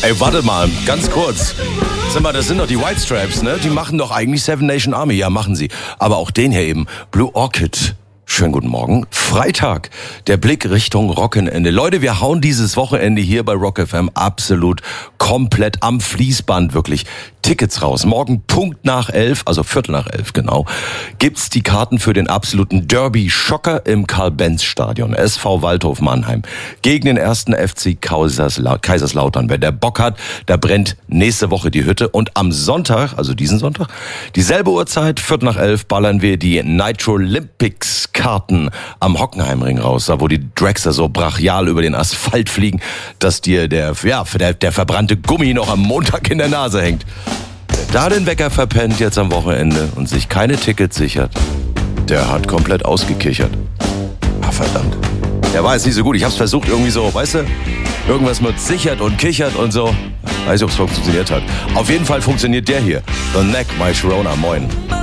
Ey, warte mal, ganz kurz. Sag mal, das sind doch die White Stripes, ne? Die machen doch eigentlich Seven Nation Army. Ja, machen sie. Aber auch den hier eben, Blue Orchid. Schönen guten Morgen. Freitag, der Blick Richtung Wochenende. Leute, wir hauen dieses Wochenende hier bei Rock FM absolut komplett am Fließband, wirklich. Tickets raus. Morgen Punkt nach 11, also Viertel nach 11 genau, gibt's die Karten für den absoluten Derby-Schocker im Karl-Benz-Stadion. SV Waldhof Mannheim gegen den ersten FC Kaiserslautern. Wer der Bock hat, da brennt nächste Woche die Hütte. Und am Sonntag, also diesen Sonntag, dieselbe Uhrzeit, Viertel nach 11, ballern wir die Nitro Olympics Karten am Hockenheimring raus, da wo die Dragster so brachial über den Asphalt fliegen, dass dir der verbrannte Gummi noch am Montag in der Nase hängt. Wer da den Wecker verpennt jetzt am Wochenende und sich keine Tickets sichert, der hat komplett ausgekichert. Ah, verdammt. Der war jetzt nicht so gut. Ich hab's versucht irgendwie so, weißt du, irgendwas mit sichert und kichert und so. Weiß nicht, ob's funktioniert hat. Auf jeden Fall funktioniert der hier. The Neck, My Sharona, moin.